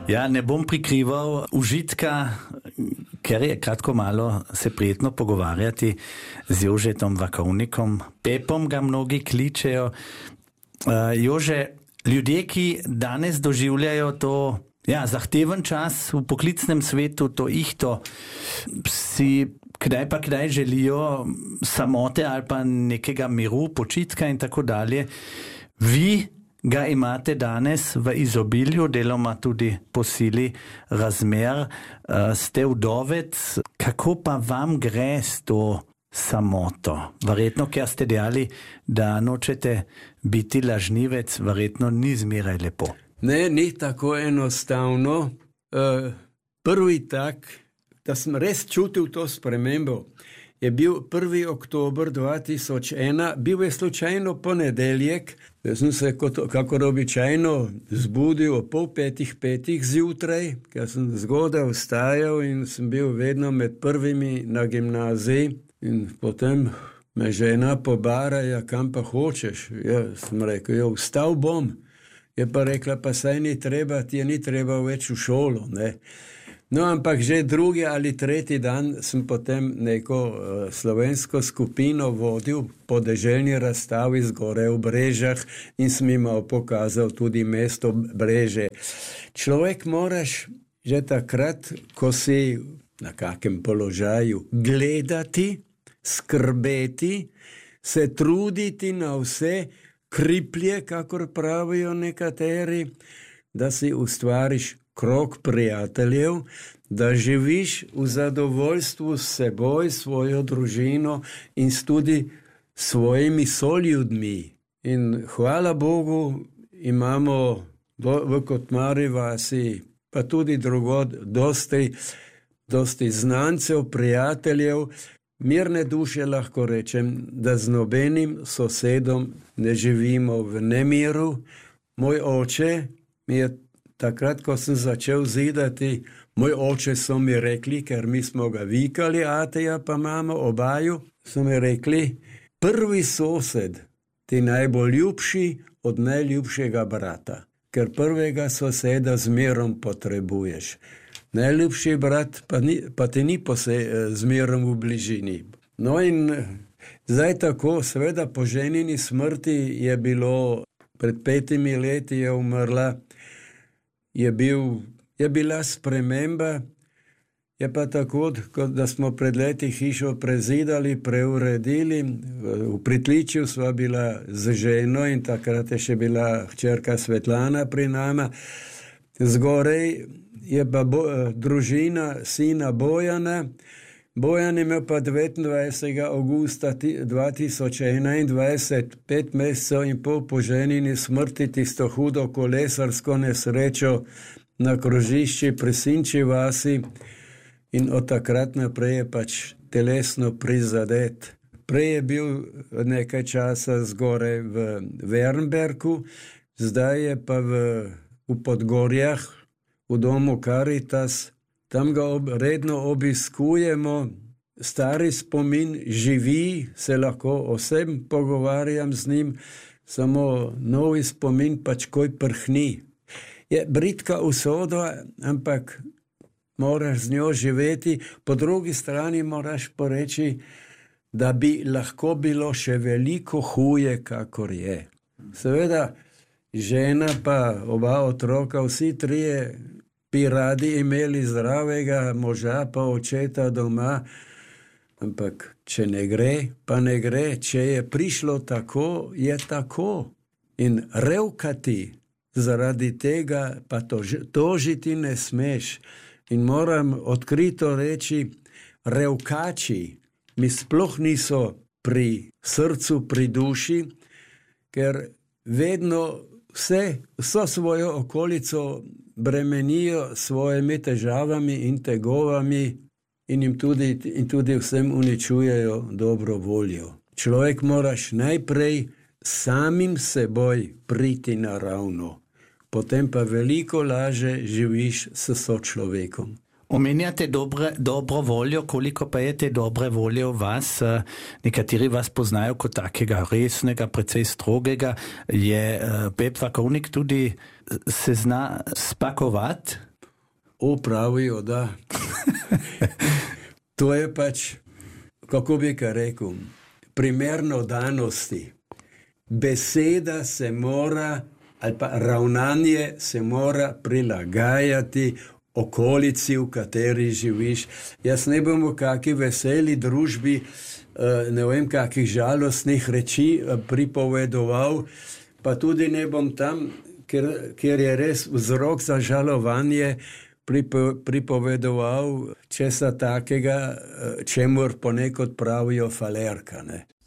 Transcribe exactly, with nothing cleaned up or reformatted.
Ja, ne bom prikrival užitka, ker je kratko malo se prijetno pogovarjati z Jožetom Vakovnikom. Pepom ga mnogi kličejo. Uh, Jože, ljudje, ki danes doživljajo to ja, zahteven čas v poklicnem svetu, to ihto, si kdaj pa kdaj želijo samote ali pa nekega miru, počitka in tako dalje. Vi ga imate danes v izobilju, deloma tudi po sili razmer. Uh, ste vdovec, kako pa vam gre s to samoto? Verjetno, ker ste dejali, da nočete biti lažnivec, verjetno ni zmeraj lepo. Ne, ni tako enostavno. Uh, prvi tak, da sem res čutil to spremembo, je bil prvi oktober dva tisoč ena, bil je slučajno ponedeljek, jaz sem se kot, kakor običajno zbudil o pol petih petih zjutraj, ker sem zgodaj vstajal in sem bil vedno med prvimi na gimnaziji in potem me žena pobara, ja, kam pa hočeš? Ja, sem rekel, ja, vstal bom. Je pa rekla, pa saj ni treba, ti je ni treba več v šolo, ne. No, ampak že drugi ali tretji dan sem potem neko uh, slovensko skupino vodil po deželni razstavi zgore v Brežah in sem jim pokazal tudi mesto Breže. Človek moraš že takrat, ko si na kakem položaju, gledati, skrbeti, se truditi na vse kriplje, kakor pravijo nekateri, da si ustvariš krog prijateljev, da živiš v zadovoljstvu s seboj, svojo družino in tudi svojimi soljudmi. In hvala Bogu imamo do, v Kotmari vasi, pa tudi drugod, dosti, dosti znancev, prijateljev, mirne duše lahko rečem, da z nobenim sosedom ne živimo v nemiru. Moj oče mi je takrat, ko sem začel zidati, moj oče so mi rekli, ker mi smo ga vikali, ateja pa mamo, obaju, so mi rekli, prvi sosed ti najbolj ljubši od najljubšega brata, ker prvega soseda zmerom potrebuješ. Najljubši brat pa, ni, pa ti ni pose, zmerom v bližini. No in zdaj tako, seveda po ženini smrti je bilo, pred petimi leti je umrla, Je, bil, je bila sprememba, je pa tako, da smo pred leti hišo prezidali, preuredili, v pritličju sva bila z ženo in takrat je še bila hčerka Svetlana pri nama. Zgorej je pa bo, družina sina Bojana, Bojan je imel pa devetindvajsetega avgusta dva tisoč enaindvajset, pet mesecev in pol po ženini smrti, tisto hudo kolesarsko nesrečo na krožišči pri Sinči vasi in od takrat naprej je pač telesno prizadet. Prej je bil nekaj časa zgore v Wernbergu, zdaj je pa v, v Podgorjah, v domu Caritas. Tam ga ob, redno obiskujemo, stari spomin živi, se lahko osebno pogovarjam z njim, samo novi spomin pač koj prhni. Je britka usoda, ampak moraš z njo živeti, po drugi strani moraš poreči, da bi lahko bilo še veliko huje, kakor je. Seveda, žena pa oba otroka, vsi trije, bi radi imeli zdravega moža pa očeta doma, ampak če ne gre, pa ne gre, če je prišlo tako, je tako. In revkati zaradi tega pa tož, tožiti ne smeš. In moram odkrito reči, revkači mi sploh niso pri srcu, pri duši, ker vedno vse, vso svojo okolico bremenijo svojimi težavami in tegovami in jim tudi, in tudi vsem uničujejo dobro voljo. Človek moraš najprej samim seboj priti naravno, potem pa veliko laže živiš s sočlovekom. Omenjate dobre, dobro voljo, koliko pa je te dobre volje v vas? Nekateri vas poznajo kot takega resnega, precej strogega. Je Pep Vakovnik tudi se zna spakovati? O, pravijo, da. To je pač, kako bi ka rekel, primerno danosti. Beseda se mora, ali pa ravnanje se mora prilagajati okolici, v kateri živiš. Jaz ne bom v kakšni veseli družbi, ne vem, kakih žalostnih reči pripovedoval, pa tudi ne bom tam, ker, ker je res vzrok za žalovanje, pripovedoval česa takega, čemur ponekod pravijo falerka, ne.